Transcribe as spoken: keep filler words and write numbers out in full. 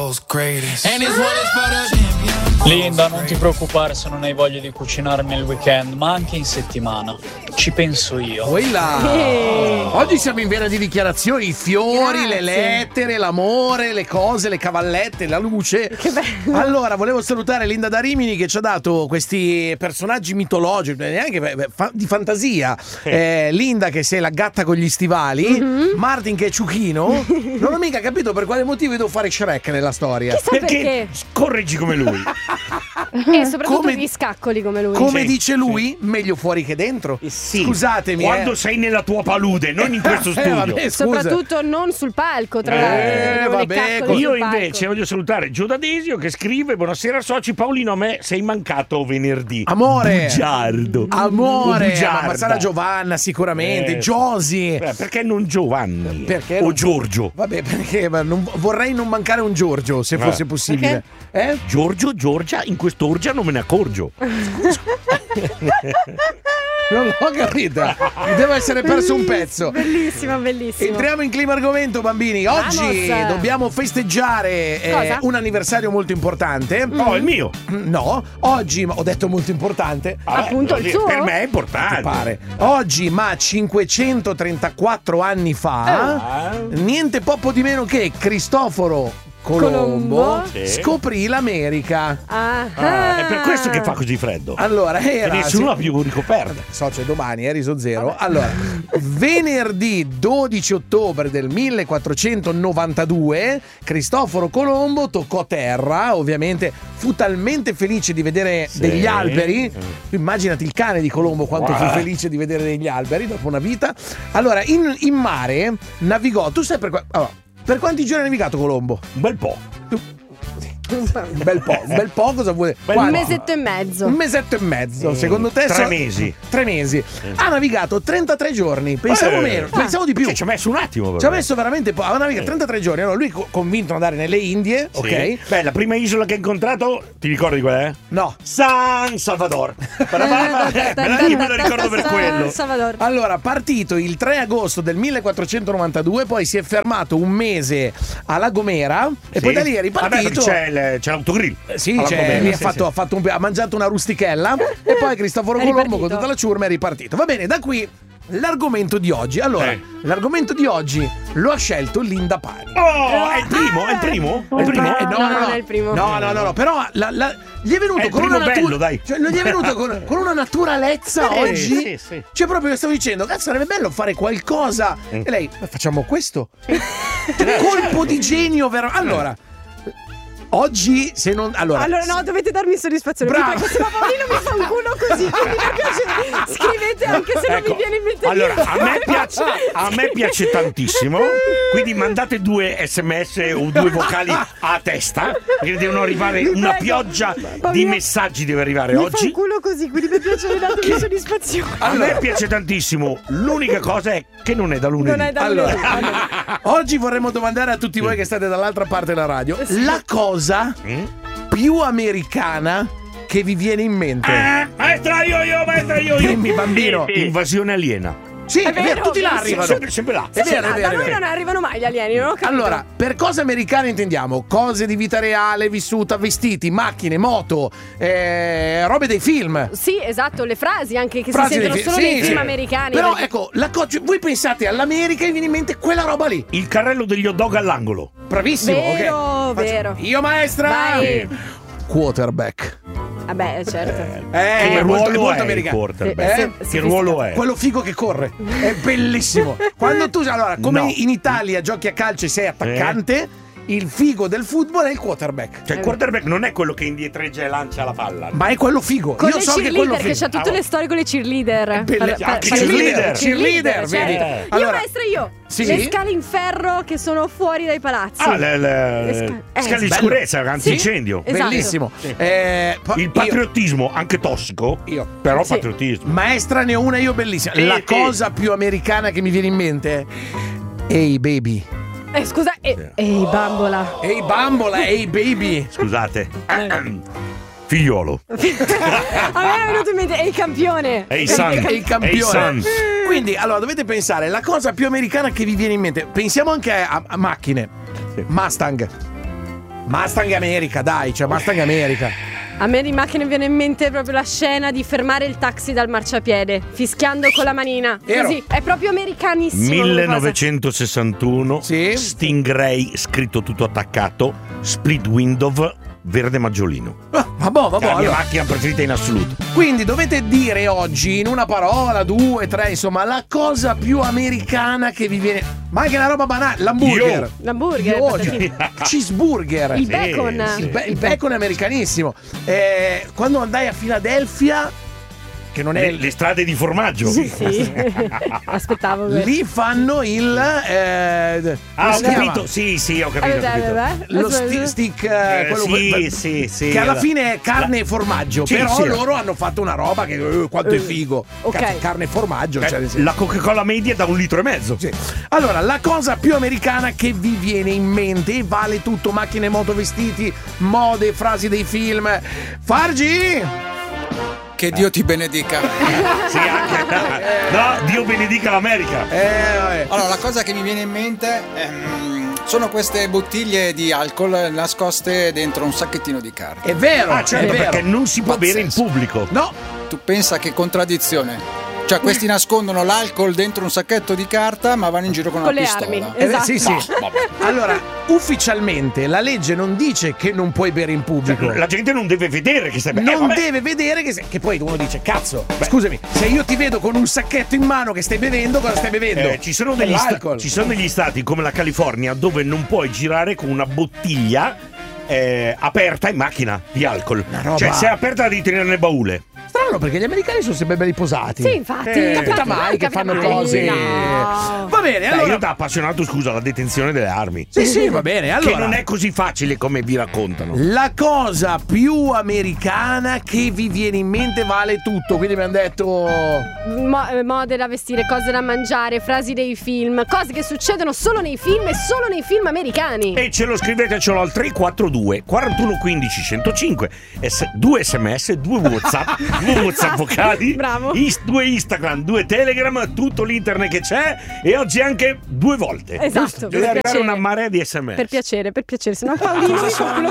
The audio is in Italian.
world's greatest. And this one is for the champion. Linda, non ti preoccupare se non hai voglia di cucinare nel weekend, ma anche in settimana. Ci penso io. Quella. Oggi siamo in vera di dichiarazioni, i fiori, Grazie. le lettere, l'amore, le cose, le cavallette, la luce. Che bello. Allora, volevo salutare Linda da Rimini che ci ha dato questi personaggi mitologici, neanche beh, fa- di fantasia. Eh, Linda che sei la gatta con gli stivali, Mm-hmm. Martin che è Ciuchino. Non ho mica capito per quale motivo devo fare Shrek nella storia. Chissà perché. correggi come lui. E soprattutto Come- gli scaccoli come lui. Come Sì, dice lui, meglio fuori che dentro. Sì. Scusatemi. Quando eh. sei nella tua palude, non in questo Eh, studio. vabbè, scusa. Soprattutto non sul palco, tra Eh, l'altro. vabbè, le caccole Io sul palco. invece voglio salutare Gio D'Adesio che scrive: buonasera soci, Paolino, a me sei mancato venerdì. Amore. Bugiardo. Amore, O bugiarda. ma sarà Giovanna sicuramente, Eh, Josie. Eh, perché non Giovanni? Perché O non- Giorgio? Vabbè, perché ma non- vorrei non mancare un Giorgio, se Eh. fosse possibile. Eh? Giorgio, Giorgia, in quest'orgia non me ne accorgo. Non l'ho capita. Mi devo essere perso un pezzo. Bellissimo, bellissimo. Entriamo in clima argomento, bambini. Oggi Vamos. dobbiamo festeggiare eh, Cosa? un anniversario molto importante. No, il mio. No, oggi, ma ho detto molto importante. Vabbè, Appunto, il per suo? Per me è Ti importante. pare? Oggi, ma cinquecentotrentaquattro anni fa, Ah. niente poco di meno che Cristoforo Colombo, Colombo. Sì. scoprì l'America. Ah, Ah, è per questo che fa così freddo. Allora, Che era nessuno ha più ricoperta. So, c'è domani, è riso zero. Allora, venerdì dodici ottobre del millequattrocentonovantadue, Cristoforo Colombo toccò terra. Ovviamente fu talmente felice di vedere Sì. degli alberi. Tu immaginati il cane di Colombo quanto fu Wow. felice di vedere degli alberi dopo una vita. Allora, in, in mare navigò. Tu sai per, qua- allora, per quanti giorni ha navigato Colombo? Un bel po'. Un bel po', un bel po' cosa vuole? un Quanti? mesetto e mezzo. Un mesetto e mezzo, secondo te? Tre so- mesi. Tre mesi. Ha navigato trentatré giorni. Pensavo Eh. meno, pensavo di più. Cioè, ci ha messo un attimo. Ci ha però. messo veramente po'. Ha navigato trentatré giorni. Allora lui co- convinto ad andare nelle Indie, Sì. ok? Beh, la prima isola che ha incontrato, ti ricordi qual è? No. San Salvador. Io me lo ricordo per quello. Salvador. Allora, partito il tre agosto del millequattrocentonovantadue, poi si è fermato un mese a La Gomera e Sì. poi da lì è Vabbè, ripartito. perché c'è, il- c'è l'autogrill. Eh, Sì, Alla cioè, Gomera, lì ha, sì, fatto, sì. ha, fatto un- ha mangiato una rustichella e poi Cristoforo È Colombo ripartito. con tutta la ciurma è ripartito. Va bene, da qui l'argomento di oggi. Allora, Eh. l'argomento di oggi lo ha scelto Linda Pani. Oh, è il primo? È il primo? È il primo? Eh, No, non è il primo. No, no, no, no, però la- la- gli è venuto È il con una primo natura. bello, dai. Cioè, non gli è venuto con, con una naturalezza Eh, oggi. sì, sì. Cioè, proprio stavo dicendo, cazzo, sarebbe bello fare qualcosa. Mm. E lei, "Ma facciamo questo? Cioè, colpo di genio, vero? Allora. Oggi, se non. Allora, Allora no, dovete darmi soddisfazione. Bravo. Perché se no Paolino mi fa un culo così. Quindi mi piace. Scrivete anche se non Ecco, mi viene in mente. allora, niente. a me piace, a me piace tantissimo. Quindi mandate due sms o due vocali a testa, perché devono arrivare Vi una prego. pioggia di Paolino, messaggi deve arrivare Mi fa un oggi. culo così, quindi mi piace datemi soddisfazione. A me piace tantissimo. L'unica cosa è che non è da lunedì. Non è da Allora, lunedì. oggi vorremmo domandare a tutti voi che state dall'altra parte della radio la cosa Mm? più americana che vi viene in mente. Eh, maestra io io, maestra io io. Dimmi, bambino. Invasione aliena. Sì, È vero, tutti là sì, arrivano. Sempre, sempre là. È Sì, vero, no, è vero, da è noi vero. non arrivano mai gli alieni, non ho capito. Allora, per cose americane intendiamo cose di vita reale, vissuta, vestiti, macchine, moto, eh, robe dei film. Sì, esatto, le frasi anche che Frasi si sentono dei fi- solo sì, nei sì. film americani. Però perché- ecco, la co- cioè, voi pensate all'America e vi viene in mente quella roba lì. Il carrello degli hot dog all'angolo. Bravissimo, Vero, ok. Faccio- vero. Io maestra. Vai. Quarterback. Vabbè, certo. Eh, Che è molto, è ruolo molto è americano. il quarterback? Eh? Sì, sì, Che sì, ruolo è? Quello figo che corre. È bellissimo. Quando tu, allora, come No. in Italia giochi a calcio e sei attaccante, il figo del football è il quarterback. Cioè il quarterback non è quello che indietreggia e lancia la palla. Ma è quello figo. Con Io le so che è quello cheerleader, che figo. c'ha tutte Ah, le storie con le cheerleader. Belle- Pa- pa- anche pa- cheerleader, cheerleader, vedi. certo. Eh. Allora- Io maestra io. Sì? Le scale in ferro che sono fuori dai palazzi. Ah, le, le, Le sca- eh, scale di bello. sicurezza, antincendio. Esatto. Bellissimo. Eh, poi Il io- patriottismo, anche tossico, Io. però Sì. patriottismo. Maestra, ne ho una io bellissima. Eh, La eh. cosa più americana che mi viene in mente. Ehi baby. Eh, scusa, eh, ehi bambola. Ehi bambola, ehi baby. Scusate. Figliolo. A me è venuto in mente, ehi campione. Ehi son. Ehi Ehi campione. son. Quindi, allora, dovete pensare, la cosa più americana che vi viene in mente. Pensiamo anche a, a macchine. Sì. Mustang. Mustang America, dai, cioè Mustang America. A me di macchine viene in mente proprio la scena di fermare il taxi dal marciapiede, fischiando con la manina. Vero. Così, è proprio americanissimo. millenovecentosessantuno, Sì. Stingray scritto tutto attaccato, split window, verde maggiolino. Ah, vabbè, vabbè, La mia allora. macchina preferita in assoluto. Quindi dovete dire oggi in una parola, due, tre, insomma, la cosa più americana che vi viene. Ma anche una roba banale, l'hamburger. Io. L'hamburger, Io, patatine. cioè, cheeseburger. Il Sì, bacon. sì. Il, be- il bacon è americanissimo. Eh, quando andai a Filadelfia, che non è Le, le strade di formaggio. Sì, sì. Aspettavo. quello. lì fanno il eh, come Ah, ho si chiama? capito. Sì, sì, ho capito. Eh, ho capito. vabbè, vabbè. Lo Aspetta, sti- aspetta. stick eh, Eh, quello sì, que- sì, sì. che alla La- fine è carne la- e formaggio, Sì, però sì. loro hanno fatto una roba che eh, quanto è Eh, figo. ok. Cazzo, carne e formaggio, cioè, Eh, nel senso- la Coca-Cola media da un litro e mezzo. Sì. Allora, la cosa più americana che vi viene in mente, e vale tutto, macchine, moto, vestiti, mode, frasi dei film. Fargi! Che Dio ti benedica. Sì, anche. No, Dio benedica l'America. Eh, vabbè. Allora, la cosa che mi viene in mente ehm, sono queste bottiglie di alcol nascoste dentro un sacchettino di carta. È vero, Ah, certo, è vero. perché non si può bere in Pazzesco. pubblico. No, Tu pensa che contraddizione? Cioè, questi nascondono l'alcol dentro un sacchetto di carta, ma vanno in giro con, Con una le pistola. armi. Eh, Esatto. sì, sì. Allora, ufficialmente la legge non dice che non puoi bere in pubblico. Cioè, la gente non deve vedere che stai bene. Non deve vedere che, se- che poi uno dice cazzo, scusami, se io ti vedo con un sacchetto in mano che stai bevendo, cosa stai bevendo? Eh, ci, sono degli sta- L'alcol. ci sono degli stati come la California dove non puoi girare con una bottiglia eh, aperta in macchina di alcol. Una roba- Cioè, se è aperta la devi tenere nel baule. Strano, perché gli americani sono sempre belli posati. Sì, infatti. Eh, capita Infatti, mai che capita fanno mai. cose. No. Va bene, Beh, allora. io da appassionato, scusa, la detenzione delle armi. Sì, sì, va bene. Allora, Che non è così facile come vi raccontano. la cosa più americana che vi viene in mente vale tutto. Quindi mi hanno detto. Mo- eh, mode da vestire, cose da mangiare, frasi dei film, cose che succedono solo nei film e solo nei film americani. E ce lo scrivetecelo al tre quattro due quarantuno quindici centocinque, S- due sms, due whatsapp, due whatsapp vocali, Bravo. is- due Instagram, due Telegram, tutto l'internet che c'è, e oggi anche due volte. Esatto, Deve per arrivare piacere. una marea di sms. Per piacere, per piacere, se no Paolino